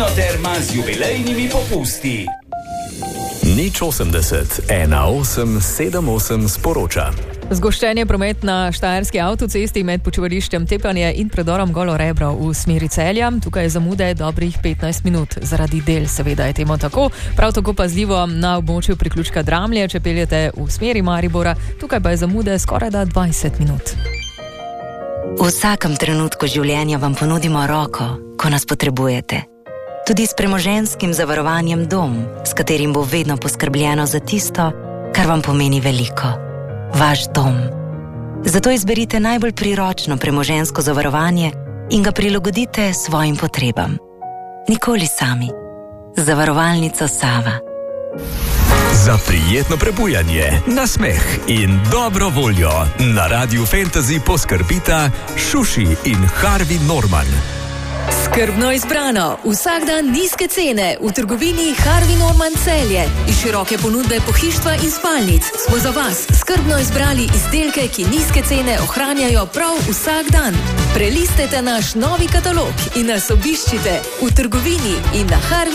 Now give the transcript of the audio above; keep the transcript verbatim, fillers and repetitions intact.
Mlinoterma z jubilejnimi popusti. Nič osemdeset, ena osem sedem osem sporoča. Zgoščen je promet na štajerski avtocesti med počivališčem Tepanje in predorom Golo Rebro v smeri Celja. Tukaj je zamude dobrih petnajst minut. Zaradi del seveda je temu tako. Prav tako pazljivo na območju priključka Dramlje, če peljete v smeri Maribora. Tukaj pa je zamude skorajda dvajset minut. V vsakem trenutku življenja vam ponudimo roko, ko nas potrebujete. Tudi s premoženjskim zavarovanjem Dom, s katerim bo vedno poskrbljeno za tisto, kar vam pomeni veliko. Vaš dom. Zato izberite najbolj priročno premoženjsko zavarovanje in ga prilagodite svojim potrebam. Nikoli sami. Zavarovalnica Sava. Za prijetno prebujanje, nasmeh in dobro voljo na Radiu Fantasy poskrbita Šuši in Harvey Norman. Skrbno izbrano, vsak dan nizke cene v trgovini Harvey Norman Celje. Iz široke ponudbe pohištva in spalnic smo za vas skrbno izbrali izdelke, ki nizke cene ohranjajo prav vsak dan. Prelistajte naš novi katalog in nas obiščite v trgovini in na Harvey